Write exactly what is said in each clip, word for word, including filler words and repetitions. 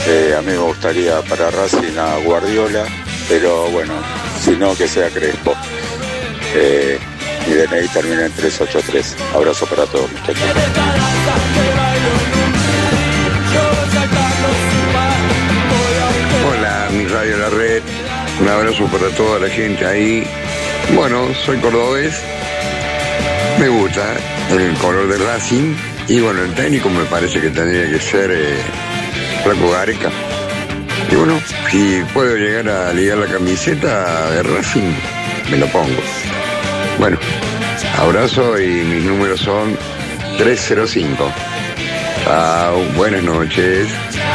Eh, a mí me gustaría para Racing a Guardiola, pero bueno, si no, que sea Crespo. Eh, mi D N I termina en tres ocho tres. Abrazo para todos, muchachos. Hola, mi Radio La Red. Un abrazo para toda la gente ahí. Bueno, soy cordobés. Me gusta el color de Racing. Y bueno, el técnico me parece que tendría que ser eh, Flaco Gareca. Y bueno, si puedo llegar a ligar la camiseta de Racing, me lo pongo. Bueno, abrazo y mis números son tres cero cinco. Chao, buenas noches.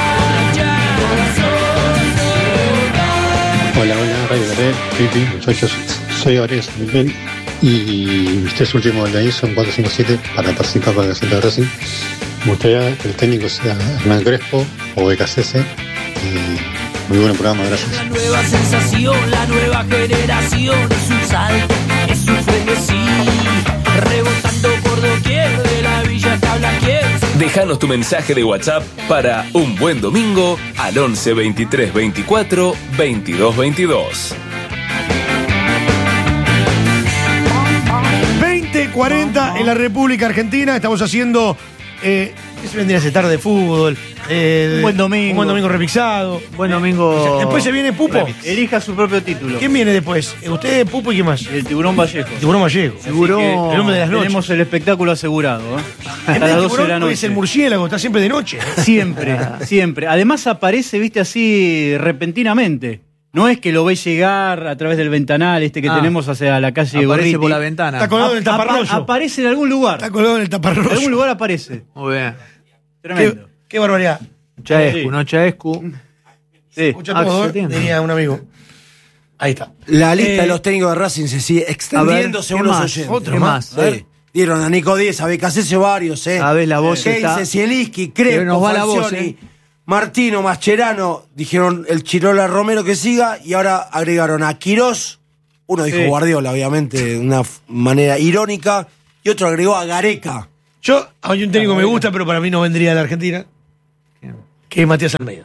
Hola, hola, Radio Red, Pipi, muchachos, soy Arias Miguel y mis tres últimos de ahí son cuatro cinco siete para participar para la Gaceta de Racing. Me gustaría que el técnico sea Hernán Crespo o B K C C. Y muy buen programa, gracias. La nueva sensación, la nueva generación, es un salto, es un frenesí, rebotando por doquier de la villa hasta Blaquier. Déjanos tu mensaje de WhatsApp para Un Buen Domingo al once veintitrés veinticuatro veintidós veintidós. veinte cuarenta en la República Argentina. Estamos haciendo. Eh, ¿Qué se vendría a hacer? Tarde de fútbol. Eh, un buen domingo. Un buen domingo remixado. Buen domingo. Después se viene Pupo. Remix. Elija su propio título. ¿Quién viene después? ¿Usted, Pupo y quién más? El Tiburón Vallejo. Tiburón Vallejo. Tiburón. El hombre de las noches. Tenemos el espectáculo asegurado. ¿eh? Hasta las doce de la noche. Es el murciélago, está siempre de noche. Siempre, siempre. Además aparece, viste, así repentinamente. No es que lo veis llegar a través del ventanal este que ah, tenemos hacia la calle de Aparece Gorriti. por la ventana. Está colgado en el taparrollo. Aparece en algún lugar. Está colgado en el taparrollo. En algún lugar aparece. Muy bien. Tremendo. Qué, qué barbaridad. Chaescu, sí. no Chaescu. Sí. Escucha Ah, todo, se ¿eh? Diría un amigo. Ahí está. La lista Eh, de los técnicos de Racing se sigue extendiendo ver, según ¿qué los más? oyentes. Otro ¿Qué más. más? Sí. Dieron a Nico Díez, a Becasese varios, ¿eh? A ver, la voz ¿Qué está... dice Zielinski, Pero Crespo, nos va la voz, Falcioni, ¿eh? Martino, Mascherano, dijeron el Chirola Romero que siga y ahora agregaron a Quirós, uno dijo Sí. Guardiola, obviamente, de una f- manera irónica, y otro agregó a Gareca. Yo, hay un técnico que me gusta, pero para mí no vendría de la Argentina. ¿Quién? Que es Matías Almeida.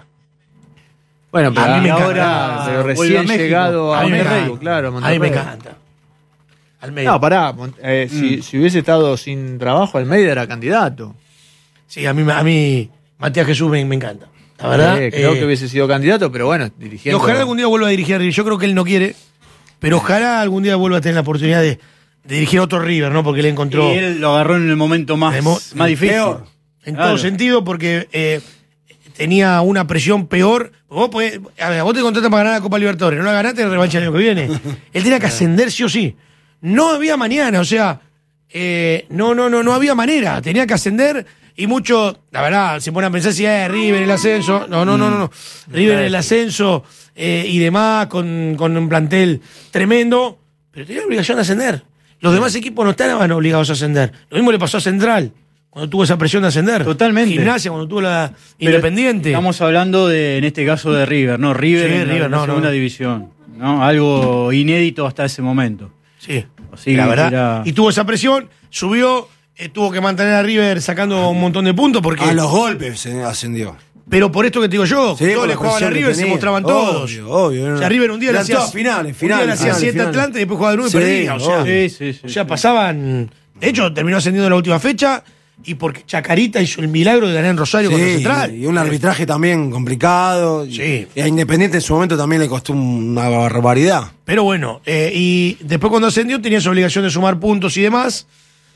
Bueno, pero A mí me ahora, encanta. pero Vuelve a recién México. llegado a, A mí me Monterrey, encanta. claro, A mí Monterrey. me encanta. Almeida. No, pará, Mon- eh, si, si hubiese estado sin trabajo, Almeida era candidato. Sí, a mí, a mí Matías Jesús me, me encanta. La verdad. Eh, creo eh, que hubiese sido candidato, pero bueno, y dirigiendo. ojalá algún día vuelva a dirigir a River. Yo creo que él no quiere, pero ojalá algún día vuelva a tener la oportunidad de, de dirigir a otro River, ¿no? Porque él encontró. Y él lo agarró en el momento más, de mo- más difícil. peor, en Claro. todo sentido, porque eh, tenía una presión peor. Vos, podés- a ver, vos te contratas para ganar la Copa Libertadores, no la ganaste en revancha el año que viene. Él tenía que ascender sí o sí. No había mañana, o sea, eh, no, no, no, no había manera. Tenía que ascender y mucho, la verdad, se ponen a pensar si es River el ascenso. No, no, no, no. no. River el ascenso eh, y demás, con, con un plantel tremendo, pero tenía la obligación de ascender. Los demás equipos no estaban obligados a ascender. Lo mismo le pasó a Central, cuando tuvo esa presión de ascender. Totalmente. Gimnasia, cuando tuvo la Pero Independiente. Estamos hablando de, en este caso, de River, ¿no? River Sí, en la, River, en la no, segunda no. división, ¿no? Algo inédito hasta ese momento. Sí, Así la que verdad. era- Y tuvo esa presión, subió, eh, tuvo que mantener a River sacando un montón de puntos porque. A los golpes se ascendió. Pero por esto que te digo yo, Sí, todos por le la jugaban a presión que River, se tenía. mostraban Obvio, todos. obvio. O sea, River un día le Eran hacía. todas finales, un finales, día le hacía finales, siete finales. Atlanta y después jugaba de nuevo y Sí, perdía. O sea, Sí, sí, sí, o sea sí. pasaban. De hecho, terminó ascendiendo en la última fecha y porque Chacarita hizo el milagro de ganar en Rosario contra Sí, Central. y un arbitraje también complicado. Sí. Y a Independiente en su momento también le costó una barbaridad. Pero bueno, eh, y después cuando ascendió tenía su obligación de sumar puntos y demás.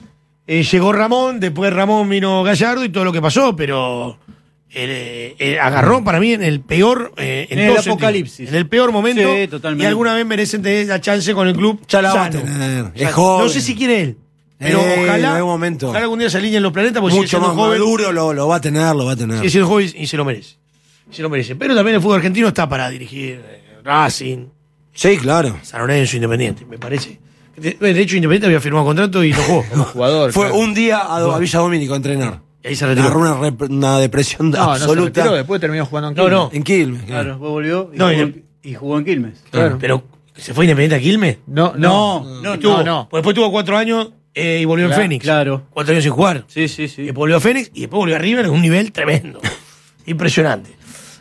Eh, llegó Ramón, después Ramón vino Gallardo y todo lo que pasó, pero eh, eh, agarró para mí en el peor. eh, en En todo el sentido. apocalipsis. En el peor momento. Sí, totalmente. Y alguna vez merecen tener la chance con el club. Ya la va a sano. tener. O sea, Es joven. No sé si quiere él. Pero Eh, en ojalá, algún momento. ojalá algún día se alineen los planetas porque sigue Mucho siendo más joven. maduro lo, lo va a tener, lo va a tener. Sigue siendo joven y se lo merece. Se lo merece. Pero también el fútbol argentino está para dirigir eh, Racing, Sí, claro. San Lorenzo, Independiente, me parece. De de hecho, Independiente había firmado contrato y no jugó. Como jugador. Fue claro. un día a, a Villa Domínico a entrenar. Y ahí se retiró. Agarró una, rep- una depresión No, no se absoluta. retiró, después terminó jugando en No, Quilmes. no. En Quilmes. Claro, después volvió y, No, jugó, y- en- y jugó en Quilmes. Claro. Pero se fue Independiente a Quilmes. No, No, no. no, Estuvo- no, no. pues después tuvo cuatro años eh, y volvió Claro, en Fénix. claro. Cuatro años sin jugar. Sí, sí, sí. Y después volvió a Fénix y después volvió a River en un nivel tremendo. Impresionante.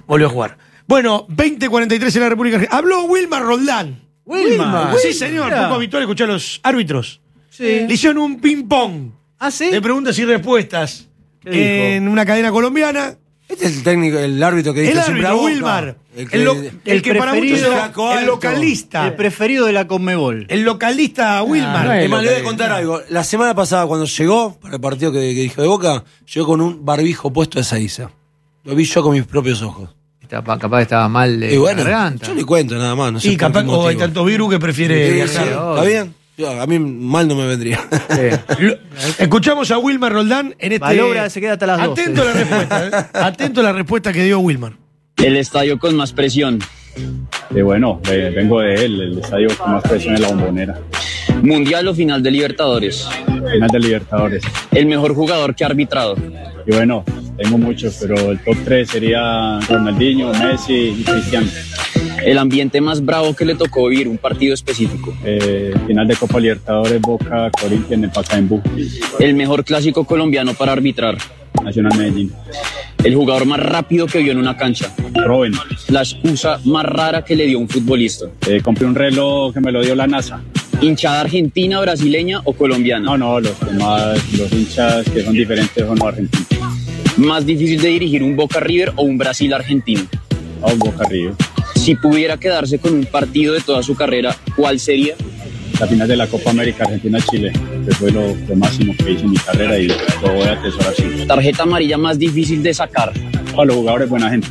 Volvió a jugar. Bueno, veinte cuarenta y tres en la República Argentina. Habló Wilmar Roldán. Wilmar. Sí, señor. Mira. Poco habitual escuchar a los árbitros. Sí. Le hicieron un ping-pong ¿Ah, sí? de preguntas y respuestas ¿Qué dijo? en una cadena colombiana. Este es el técnico, el árbitro que dice El siempre a árbitro, Boca. Wilmar. El que- El, lo- el el que para muchos preferido- era Flaco el alto. localista. El preferido de la Conmebol. El localista Wilmar. no es Es más, le voy a lo que- contar algo. La semana pasada, cuando llegó para el partido que, que dijo de Boca, llegó con un barbijo puesto de Saiza. Lo vi yo con mis propios ojos. Estaba- capaz que estaba mal de Y bueno, garganta. yo le cuento nada más. No sé Sí, por capaz qué o hay motivo. tanto virus que prefiere Sí, viajar. sí, obvio. ¿está bien? Yo, a mí mal no me vendría. Sí. Lo- Escuchamos a Wilmar Roldán en este. Valora, se queda hasta las doce. Atento a la respuesta. ¿eh? Atento a la respuesta que dio Wilmar. El estadio con más presión. Eh, bueno, eh, vengo de él, el estadio con más presión en la Bombonera. Mundial o final de Libertadores. Final de Libertadores. El mejor jugador que ha arbitrado. Y bueno, tengo muchos, pero el top tres sería Ronaldinho, Messi y Cristiano. El ambiente más bravo que le tocó vivir, un partido específico. Eh, final de Copa Libertadores, Boca, Corinthians, en Pacaembu. El mejor clásico colombiano para arbitrar. Nacional Medellín. El jugador más rápido que vio en una cancha. Robin. La excusa más rara que le dio un futbolista. Eh, compré un reloj que me lo dio la NASA. ¿Hinchada argentina, brasileña o colombiana? No, no, los, que más, los hinchas que son diferentes son los argentinos. ¿Más difícil de dirigir un Boca River o un Brasil argentino? A un Boca River. Si pudiera quedarse con un partido de toda su carrera, ¿cuál sería? La final de la Copa América Argentina-Chile, que fue lo, lo máximo que hice en mi carrera y lo voy a atesorar siempre. Tarjeta amarilla más difícil de sacar. A los jugadores, buena gente.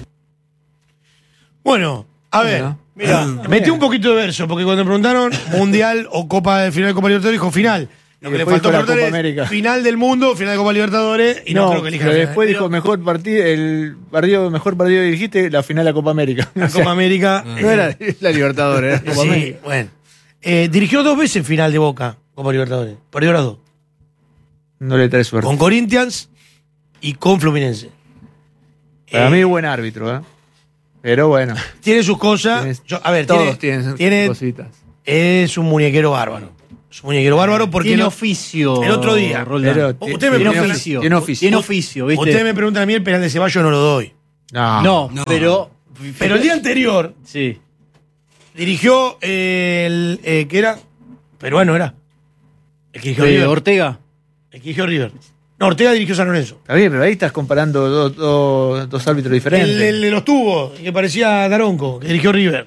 Bueno, a ver, Bueno. mira, metí un poquito de verso, porque cuando me preguntaron Mundial o Copa de final de Copa Libertadores, dijo final. Lo Y que le después faltó dijo la preguntar Copa es América. final del mundo, final de Copa Libertadores, y no, no, creo que elija pero la final. después Pero dijo mejor partido, el partido, mejor partido que dijiste, la final de la Copa América. la O sea, Copa América. no era la Libertadores, era la Copa Sí, América. bueno. Eh, dirigió dos veces final de Boca, Copa Libertadores. Perdió las dos. No le trae suerte. Con Corinthians y con Fluminense. Para Eh, mí, buen árbitro, ¿eh? Pero bueno. Tiene sus cosas. Tienes- Yo- a ver, todos tiene, tienen tiene- cositas. es un muñequero bárbaro. Es un muñequero bárbaro porque Tiene lo- oficio. el otro día. Roldán. Pero Usted me tiene pregunta- oficio. tiene oficio. Tiene oficio, ¿viste? ustedes me preguntan a mí el penal de Ceballos, no lo doy. No. No, No. pero. Pero el día anterior Sí. dirigió eh, el. Eh, ¿Qué era? Peruano era. El que dirigió Eh, River. Ortega. El que dirigió River. No, Ortega dirigió San Lorenzo. Está bien, pero ahí estás comparando dos, dos, dos árbitros diferentes. El, el de los tubos, que parecía Daronco, que dirigió River.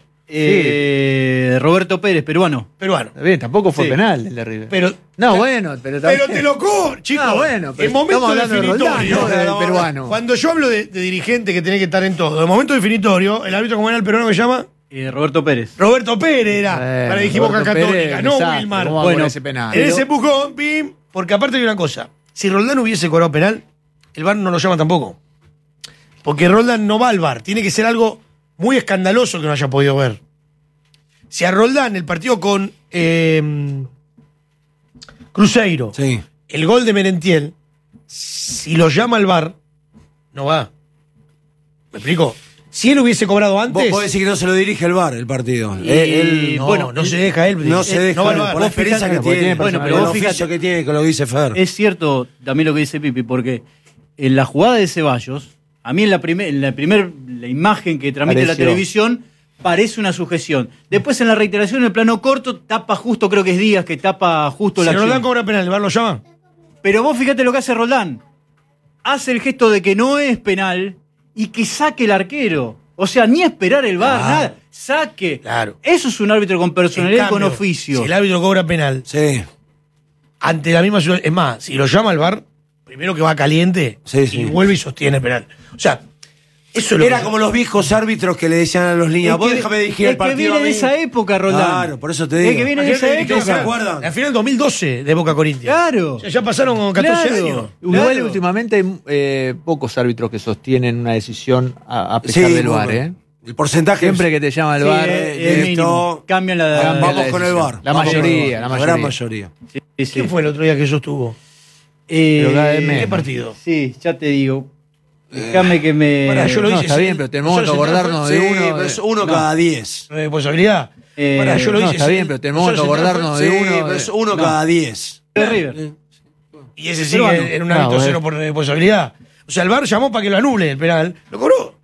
Eh, Roberto Pérez, peruano. Peruano. Está bien, tampoco fue Sí. penal el de River. Pero. no, bueno, pero también. Pero te lo cobro, chicos. Ah, bueno, pero en momento estamos hablando de definitorio. Roldán, no del peruano. Cuando yo hablo de, de dirigente que tiene que estar en todo, en momento definitorio, el árbitro, como era el peruano que se llama, Eh, Roberto Pérez. Roberto Pérez era, Bueno, para dirigir Boca Roberto Católica, Pérez, no desastre, Wilmar. ¿cómo va a Bueno, poner ese penal? En ese empujón, pim, porque aparte hay una cosa, si Roldán hubiese cobrado penal, el V A R no lo llama tampoco. Porque Roldán no va al V A R, tiene que ser algo muy escandaloso que no haya podido ver. Si a Roldán, el partido con eh, Cruzeiro, Sí. el gol de Merentiel, si lo llama al V A R, no va. ¿Me explico? Si él hubiese cobrado Vos antes. podés decir que no se lo dirige el V A R, el partido. Y, Eh, él- no, bueno, no se deja él. no se eh, deja no va al por V A R. la Vos experiencia fijate- que tiene, tiene Bueno, pero el vos oficio fíjate- que tiene, que lo dice Fer. Es cierto también lo que dice Pipi, porque en la jugada de Ceballos, a mí en la primer, en la primer la imagen que transmite la Pareció. televisión parece una sujeción. Después en la reiteración, en el plano corto, tapa justo, creo que es Díaz, que tapa justo Si la acción. Roldán cobra penal, ¿el V A R lo llama? Pero vos fíjate lo que hace Roldán. Hace el gesto de que no es penal y que saque el arquero. O sea, ni esperar el V A R, Claro. nada. Saque. Claro. Eso es un árbitro con En personalidad y con cambio, oficio. Si el árbitro cobra penal, Sí. ante la misma situación. Es más, si lo llama al V A R, primero que va caliente Sí, sí. y vuelve y sostiene penal. O sea, eso es lo Era que- como los viejos árbitros que le decían a los niños, Es vos que- déjame dirigir es el partido. que viene a mí". de esa época, Roldán. Claro, por eso te Es digo. que viene de Imagínate esa dirigió ¿Ustedes se época. acuerdan? La final dos mil doce de Boca Corinthians. Claro. O sea, ya pasaron como catorce Claro. años. Igual Claro. últimamente hay eh, pocos árbitros que sostienen una decisión a, a pesar Sí, del V A R, bueno. ¿eh? El porcentaje. Siempre que te llama el Sí, V A R, es- de es mínimo. esto- Cambian la, Cambia Vamos la con el V A R. La Vamos con el mayoría, V A R. la gran mayoría. mayoría. Sí, sí. ¿Quién fue el otro día que sostuvo? Eh, Pero cada vez ¿Qué menos. partido? Sí, ya te digo. Déjame que me. Pará, yo lo no, hice, está sí. bien, pero tenemos que Nosotros acordarnos Sí, de uno. pero de- es uno no. cada diez. ¿No hay responsabilidad? Eh, Pará, yo lo no, hice. está sí. bien, pero tenemos que Nosotros acordarnos Sí, de uno. pero de- es uno no. cada diez. de River. Y ese Peruano. sigue en un Ah, ámbito bueno. cero por responsabilidad. O sea, el V A R llamó para que lo anule el penal. Lo cobró.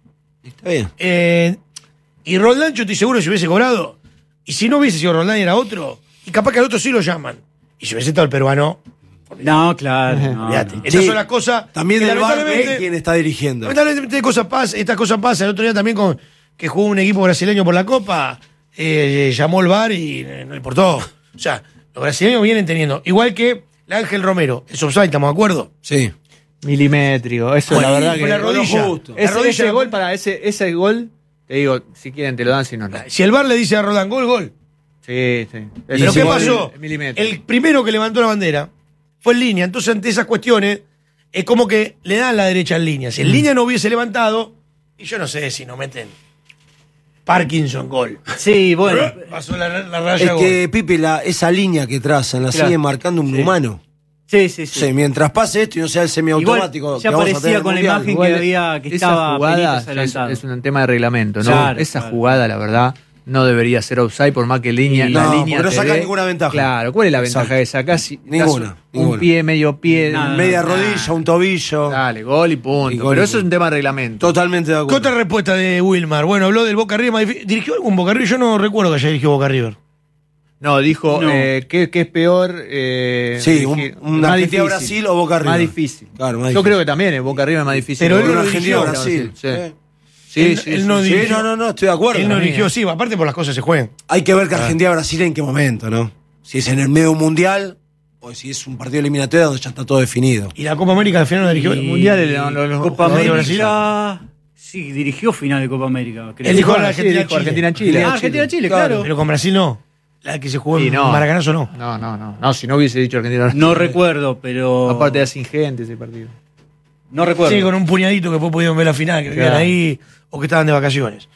Está bien. Eh, y Roldán, yo estoy seguro, si hubiese cobrado, y si no hubiese sido Roldán y era otro, y capaz que al otro sí lo llaman. Y si hubiese estado el peruano. No, claro. No, Olvídate. no. Esas Sí, son las cosas. También que del bar lamentablemente- ve quién está dirigiendo. Lamentablemente cosas pasan, estas cosas pasan. El otro día también con que jugó un equipo brasileño por la Copa, eh, llamó el V A R y eh, no le importó. O sea, los brasileños vienen teniendo. Igual que el Ángel Romero. Es offside, ¿estamos de acuerdo? Sí. Milimétrico, eso Bueno, la verdad y que. con la rodilla. justo. La Ese, rodilla- ese gol, para ese, ese gol, te digo, si quieren te lo dan, si no, no. Si el V A R le dice a Roldán gol, gol. Sí, sí. Pero Ese ¿qué gol pasó? es milimétrico. El primero que levantó la bandera fue en línea. Entonces, ante esas cuestiones, es como que le dan la derecha en línea. Si en línea no hubiese levantado, y yo no sé si no meten Parkinson gol. Sí, bueno. Pasó la, la raya Es gol. que, Pipe, la, esa línea que trazan la Claro. sigue marcando un Sí. humano. Sí, sí, sí. Sí, mientras pase esto y no sea el semiautomático. Igual, que ya vamos a parecía tener en con la el Mundial. imagen Igual que había que esa estaba jugada penitas es, adelantado. es un tema de reglamento, ¿no? Claro, Esa claro. jugada, la verdad, no debería ser offside por más que línea, Sí. la No, línea porque no te saca dé. ninguna ventaja. Claro, ¿cuál es la ventaja Exacto. de sacar? Si Ninguna, das un ninguna. pie, medio pie, Nada. Media nada. rodilla, un tobillo. Dale, gol y punto. Y gol Pero y eso es punto. un tema de reglamento. Totalmente de ¿Qué acuerdo. otra respuesta de Wilmar? Bueno, habló del Boca River. más difícil. ¿Dirigió algún Boca River? Yo no recuerdo que haya dirigido Boca River. No, dijo No. eh, que, que es peor. Eh, Sí, un, dirigir- un más Argentina-Brasil o Boca River. Más difícil. Claro, más Yo difícil. creo que también es Boca River es más difícil. Pero él que no lo Boca dirigió. Argentina-Brasil. Sí, Eh. sí, Él- sí, él sí, no sí. Sí, dirigió. no, no, no, estoy de acuerdo. Él no también. dirigió, sí, aparte por las cosas se juegan. Hay que ver que Argentina-Brasil en qué momento, ¿no? Si es en el medio de un mundial o si es un partido eliminatorio donde ya está todo definido. Y la Copa América al final no dirigió. Y- Mundiales, no, no, no, Copa jugadores América. Sí, dirigió final de Copa América. creo. Él dijo la Sí, Argentina-Chile. dijo Argentina-Chile. Ah, Argentina-Chile, claro. Pero con Brasil no. La que se jugó Y en no. Maracanazo no. No, no, no. No, si no hubiese dicho Argentina. No recuerdo, pero. Aparte era sin gente ese partido. No recuerdo. Sí, con un puñadito que después pudieron ver la final, que vivían Claro. ahí o que estaban de vacaciones.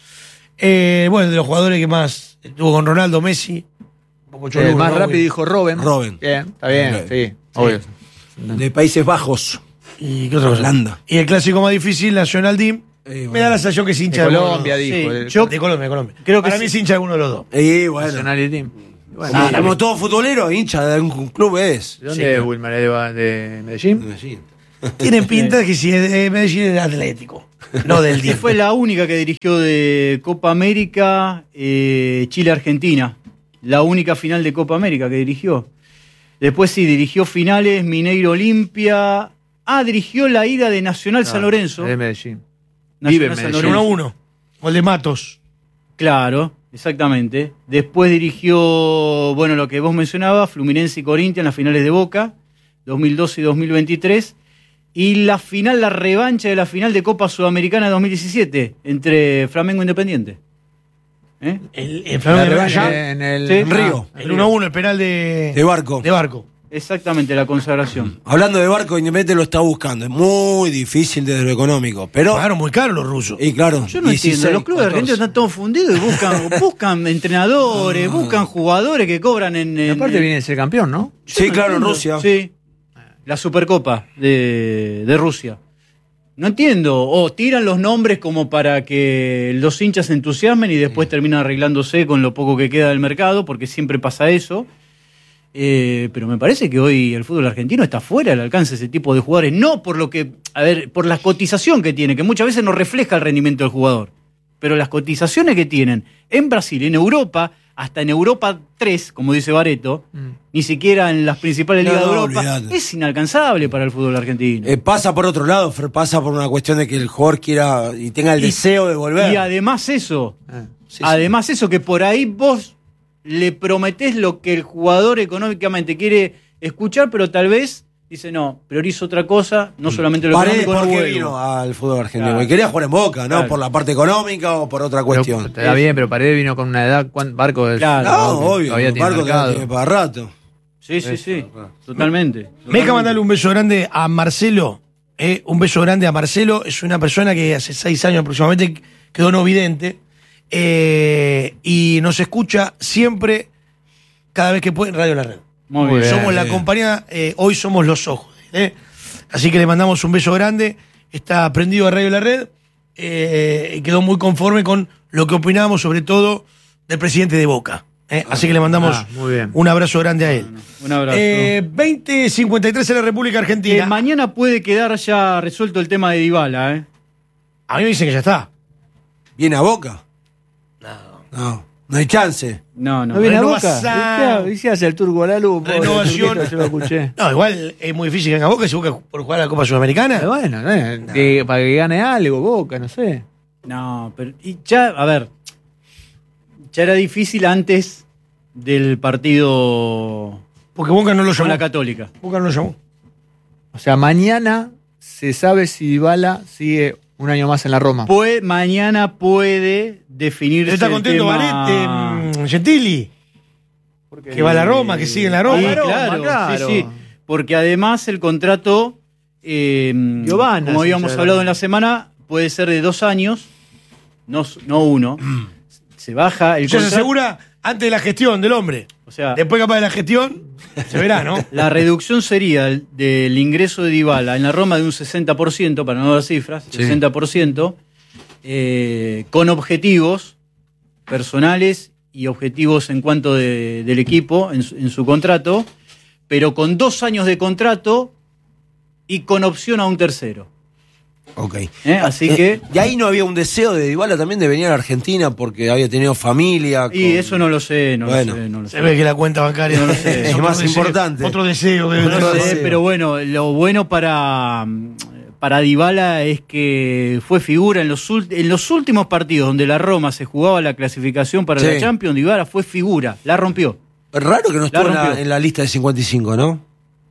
Eh, bueno, de los jugadores que más estuvo con Ronaldo, Messi, un poco El cholulo, más ¿no? rápido dijo Robben. Robben. Bien, está bien, Bien. sí, obvio. De Países Bajos. ¿Y qué otra cosa? Holanda. Y el clásico más difícil, Nacional Team. Eh, Me bueno. da la sensación que es hincha De de Colombia, alguno de dijo. Sí, el- los dos. De Colombia, de Colombia. Creo que Para sí. mí es hincha de uno de los dos. Y bueno. Nacional Team. Bueno, Ah, sí, como todo futbolero, hincha de algún club es. ¿De dónde es Wilmar? ¿De, de Medellín? Sí. Tienen pinta que si es de Medellín es de Atlético, no del Y Team. fue la única que dirigió de Copa América, eh, Chile-Argentina. La única final de Copa América que dirigió. Después sí, dirigió finales, Mineiro Olimpia. Ah, dirigió la ida de Nacional San Lorenzo. Es de Medellín. Nacional Vive en San Medellín. El Lorenzo. uno a uno. Gol de Matos. Claro, exactamente. Después dirigió, bueno, lo que vos mencionabas, Fluminense y Corinthians en las finales de Boca, dos mil doce y dos mil veintitrés. Y la final, la revancha de la final de Copa Sudamericana dos mil diecisiete, entre Flamengo e Independiente. ¿Eh? El, el La Flamengo de revancha allá, en el Sí. En Río. Ah, el uno a uno, el penal de, De Barco. de Barco. Exactamente, la consagración. Hablando de Barco, Independiente lo está buscando. Es muy difícil desde lo económico. Pero. Pagaron muy caro los rusos. Y claro. Yo no dieciséis, entiendo, los clubes catorce. argentinos están todos fundidos y buscan, buscan entrenadores, buscan jugadores que cobran en... Y en- aparte en- viene de ser campeón, ¿no? Sí, no claro, en entiendo. Rusia. Sí. La Supercopa de, de Rusia. No entiendo. O tiran los nombres como para que los hinchas se entusiasmen y después terminan arreglándose con lo poco que queda del mercado, porque siempre pasa eso. Eh, pero me parece que hoy el fútbol argentino está fuera del alcance de ese tipo de jugadores. No por lo que, a ver, por la cotización que tiene, que muchas veces no refleja el rendimiento del jugador. Pero las cotizaciones que tienen en Brasil, en Europa, hasta en Europa tres, como dice Bareto, ni siquiera en las principales No, ligas de no, Europa, olvidate. es inalcanzable para el fútbol argentino. Eh, pasa por otro lado, Fer, pasa por una cuestión de que el jugador quiera y tenga el Y- deseo de volver. Y además eso, Ah, sí, además eso, que por ahí vos le prometés lo que el jugador económicamente quiere escuchar, pero tal vez dice, no, priorizo otra cosa, no solamente lo Paredes, económico, no ¿por qué vuelvo. vino al fútbol argentino? Claro. Porque quería jugar en Boca, ¿no? Claro. Por la parte económica o por otra cuestión. Pero, está bien, pero Paredes vino con una edad. ¿cuán- Barco es. Claro. no, obvio. Todavía tiene Barco mercado. tiene para rato. Sí, sí, sí, totalmente. Me deja mandarle un beso grande a Marcelo. eh, un beso grande a Marcelo. Es una persona que hace seis años aproximadamente quedó no vidente. eh, y nos escucha siempre, cada vez que puede, en Radio La Red. Muy Muy bien. bien. Somos la compañía, eh, hoy somos los ojos. eh. Así que le mandamos un beso grande. Está prendido a Radio La Red. eh, y quedó muy conforme con lo que opinábamos, sobre todo del presidente de Boca. eh. Así que le mandamos Ah, muy bien. un abrazo grande a él. Un abrazo. Eh, veinte cincuenta y tres en la República Eh, Argentina. mañana puede quedar ya resuelto el tema de Dybala, ¿eh? A mí me dicen que ya está. ¿Viene a Boca? No. No, no hay chance. No, no. ¿No viene a Renovación. Boca? ¿Viste? Hace el turco a la luz. pobre Renovación. turquito, yo lo escuché. No, igual es muy difícil que venga a Boca si Boca por jugar a la Copa Sudamericana. Pero bueno, ¿no? Que- para que gane algo, Boca, no sé. No, pero y ya, a ver, ya era difícil antes del partido Porque Boca no lo con llamó. la Católica. Boca no lo llamó. O sea, mañana se sabe si Dybala sigue un año más en la Roma. Pue- mañana puede definirse ¿Está el contento tema... Varet, eh, Gentili? Que va a la Roma, que sigue en la Roma. Sí, Roma, claro, claro. sí, sí. Porque además el contrato, eh, Giovanna, como sí, habíamos ya hablado era. en la semana, puede ser de dos años, no, no uno. Se baja el Ya se contrato. asegura antes de la gestión del hombre. O sea, Después capaz de la gestión, se verá, ¿no? la reducción sería el- del ingreso de Dybala en la Roma de un sesenta por ciento, para no dar cifras, Sí. sesenta por ciento, eh, con objetivos personales y objetivos en cuanto de- del equipo en su, en su contrato, pero con dos años de contrato y con opción a un tercero. Ok. ¿eh? Así Eh, que... ¿Y ahí no había un deseo de Dybala también de venir a la Argentina porque había tenido familia? Y con- eso no lo sé, no Bueno. lo sé, no lo sé. Se ve que la cuenta bancaria No lo sé. es Es más otro deseo- importante. Otro deseo que debe No tener. lo sé, deseo. pero bueno, lo bueno para, para Dybala es que fue figura en los, ult- en los últimos partidos donde la Roma se jugaba la clasificación para Sí. la Champions. Dybala fue figura, la rompió. Es raro que no estuvo en la, rompió. en la lista de cincuenta y cinco, ¿no?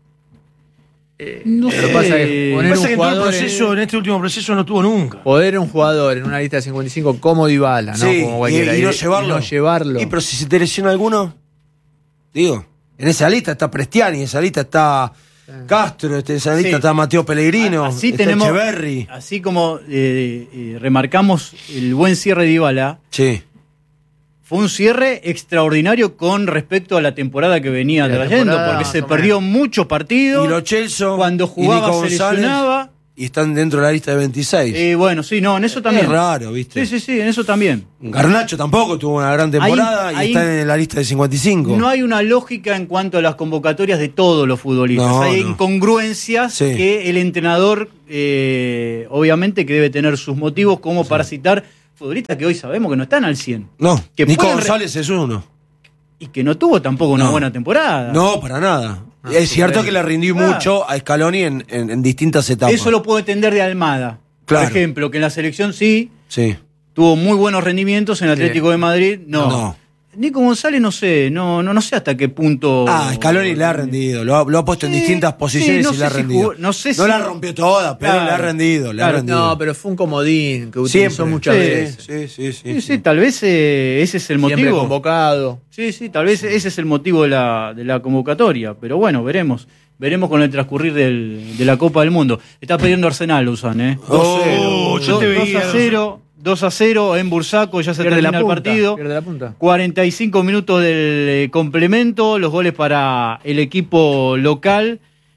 No Pero pasa que poner Pasa un que en todo el jugador proceso, en este último proceso, no tuvo nunca. Poder un jugador en una lista de cincuenta y cinco como Dybala, ¿no? Sí, Como y, cualquiera. y no de- llevarlo. no llevarlo. Y pero si se te lesiona alguno, digo, en esa lista está Prestiani, en esa lista está Castro, en esa lista Sí. está Mateo Pellegrino, Así está tenemos, Echeverri. así como eh, eh, remarcamos el buen cierre de Dybala, Sí. fue un cierre extraordinario con respecto a la temporada que venía La trayendo, temporada, porque se más o perdió muchos partidos. Y Lo Celso, Cuando y jugaba Nico se González, lesionaba. y están dentro de la lista de veintiséis. Eh, bueno, sí, no, en eso también. Es raro, ¿viste? Sí, sí, sí, en eso también. Garnacho tampoco tuvo una gran temporada Ahí- y ahí- está en la lista de cincuenta y cinco. No hay una lógica en cuanto a las convocatorias de todos los futbolistas. No, hay no. incongruencias Sí. que el entrenador, eh, obviamente, que debe tener sus motivos como para citar futbolistas que hoy sabemos que no están al cien. No, Que Nico pueden re- González es uno. Y que no tuvo tampoco una No. buena temporada. No, para nada. es cierto que le rindió Claro. mucho a Scaloni en, en- en distintas etapas. Eso lo puedo entender de Almada. Claro. Por ejemplo, que en la selección sí Sí. tuvo muy buenos rendimientos, en el Atlético de Madrid no. No. Nico González no sé, no, no, no sé hasta qué punto. Ah, Scaloni le ha rendido, lo ha, lo ha puesto en Sí, distintas posiciones sí, no y le ha sé si rendido. jugó- no sé si- la rompió toda, pero Claro, le ha rendido, le ha claro. rendido. No, pero fue un comodín que utilizó Siempre. muchas Sí, veces. Sí, sí, sí. Sí, sí, tal vez eh, ese es el Siempre motivo. convocado. Sí, sí, tal vez ese es el motivo de la, de la convocatoria. Pero bueno, veremos. Veremos con el transcurrir del- de la Copa del Mundo. Está perdiendo Arsenal, Luzán, ¿eh? dos cero. Oh, yo te dos veía. a cero, dos a cero en Bursaco, ya se Pierde termina la el punta, partido. pierde la punta. cuarenta y cinco minutos del eh, complemento, los goles para el equipo local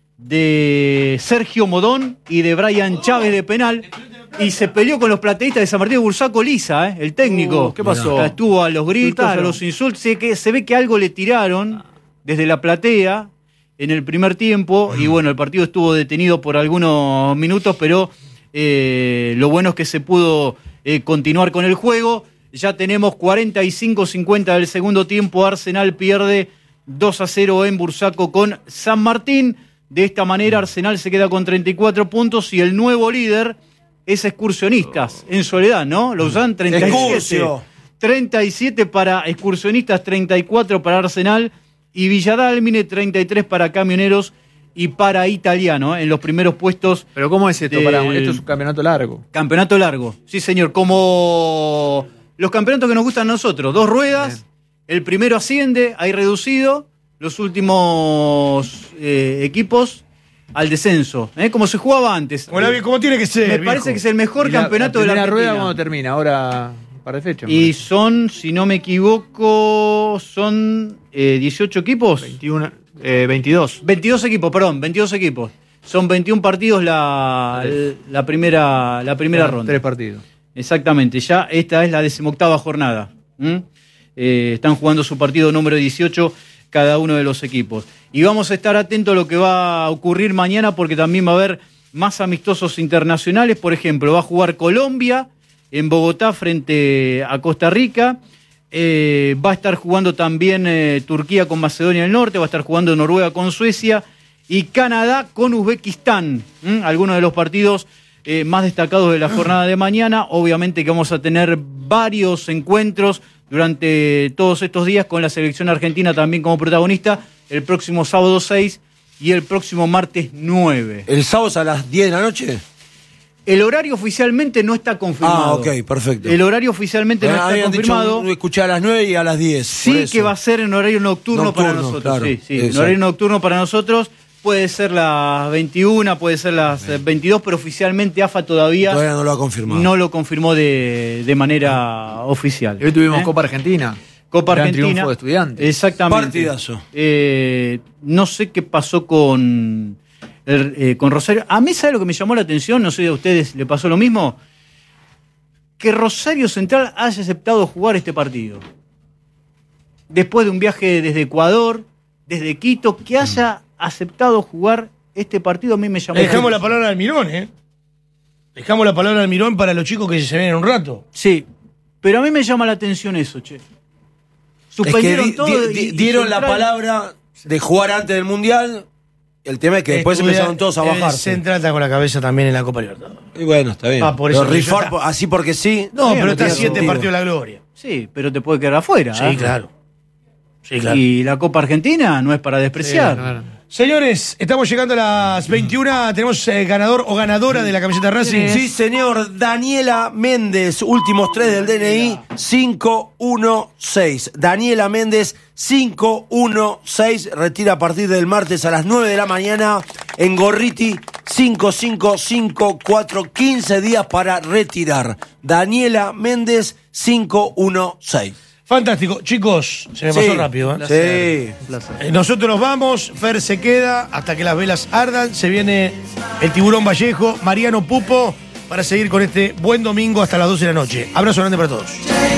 de Sergio Modón y de Brian Chávez de penal. Y se peleó con los plateístas de San Martín de Bursaco Lisa, ¿eh? El técnico. Uh, ¿qué pasó? Mirá. Estuvo a los gritos, Insultaron. a los insultos. Se, que, se ve que algo le tiraron desde la platea en el primer tiempo. Y bueno, el partido estuvo detenido por algunos minutos, pero eh, lo bueno es que se pudo eh, continuar con el juego. Ya tenemos cuarenta y cinco cincuenta del segundo tiempo. Arsenal pierde dos a cero en Bursaco con San Martín. De esta manera Arsenal se queda con treinta y cuatro puntos y el nuevo líder es Excursionistas en Soledad, ¿no? Lo usan treinta y siete. Excursio. treinta y siete para Excursionistas, treinta y cuatro para Arsenal y Villadalmine, treinta y tres para Camioneros y para Italiano, ¿eh? En los primeros puestos. Pero ¿cómo es esto? del Pará, esto es un campeonato largo. Campeonato largo, sí señor, como los campeonatos que nos gustan a nosotros, dos ruedas, el primero asciende, hay reducido, los últimos eh, equipos al descenso, ¿eh? Como se jugaba antes. Como, la- como tiene que ser. Me viejo. parece que es el mejor Y la- campeonato la de la primera rueda Argentina. cuando termina, ahora un par de fechas. me Y parece. son, si no me equivoco, son eh, dieciocho equipos. veintiuno, eh, veintidós. veintidós equipos, perdón, veintidós equipos. Son veintiún partidos la, la primera, la primera ronda. Tres partidos. Exactamente, ya esta es la decimoctava jornada. ¿Mm? Eh, están jugando su partido número dieciocho cada uno de los equipos. Y vamos a estar atentos a lo que va a ocurrir mañana porque también va a haber más amistosos internacionales. Por ejemplo, va a jugar Colombia en Bogotá frente a Costa Rica. Eh, va a estar jugando también eh, Turquía con Macedonia del Norte, va a estar jugando Noruega con Suecia y Canadá con Uzbekistán. ¿Mm? Algunos de los partidos eh, más destacados de la jornada de mañana. Obviamente que vamos a tener varios encuentros durante todos estos días con la selección argentina también como protagonista, el próximo sábado seis y el próximo martes nueve. ¿El sábado es a las diez de la noche? El horario oficialmente no está confirmado. Ah, ok, perfecto. El horario oficialmente no Habían está confirmado. Dicho, escuché a las nueve y a las diez. Sí que va a ser en horario nocturno, nocturno para nosotros. Claro, sí, sí, en horario nocturno para nosotros. Puede ser las veintiuna, puede ser las Bien. veintidós, pero oficialmente A F A todavía, todavía no lo ha confirmado. No lo confirmó de, de manera oficial. Hoy tuvimos ¿Eh? Copa Argentina. Copa Gran Argentina. triunfo de Estudiantes. Exactamente. Partidazo. Eh, no sé qué pasó con, el, eh, con Rosario. A mí, ¿sabe lo que me llamó la atención? No sé si a ustedes le pasó lo mismo. Que Rosario Central haya aceptado jugar este partido. Después de un viaje desde Ecuador, desde Quito, que haya aceptado jugar este partido, a mí me llamó. Le dejamos la palabra al Mirón, ¿eh? Dejamos la palabra al Mirón para los chicos que se ven en un rato. Sí, pero a mí me llama la atención eso, che. Suspendieron es que di, todo. di, y, dieron y la palabra de jugar antes del Mundial. El tema es que después Estudia, empezaron todos a bajarse. Se trata con la cabeza también en la Copa Libertadores. Y bueno, está bien. Ah, por eso pero rifar está... así porque sí. No, sí, pero no está tiene siete sentido. partidos de la gloria. Sí, pero te puede quedar afuera. Sí, ¿eh? claro. Sí, claro. Y la Copa Argentina no es para despreciar. Sí, claro. Señores, estamos llegando a las veintiuna. Tenemos eh, ganador o ganadora de la camiseta Racing. Sí, señor. Daniela Méndez, últimos tres del D N I, cinco uno seis. Daniela Méndez, cinco uno seis. Retira a partir del martes a las nueve de la mañana en Gorriti, cinco cinco cinco cuatro. quince días para retirar. Daniela Méndez, cinco uno seis. Fantástico. Chicos, se me pasó Sí, rápido. ¿eh? Placer, sí. Placer. Eh, nosotros nos vamos, Fer se queda hasta que las velas ardan. Se viene el Tiburón Vallejo, Mariano Pupo, para seguir con este buen domingo hasta las doce de la noche. Abrazo grande para todos.